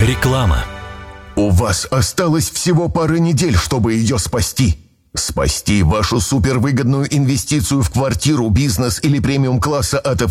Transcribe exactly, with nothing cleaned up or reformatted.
Реклама. У вас осталось всего пара недель, чтобы ее спасти. Спасти вашу супервыгодную инвестицию в квартиру, бизнес или премиум-класса от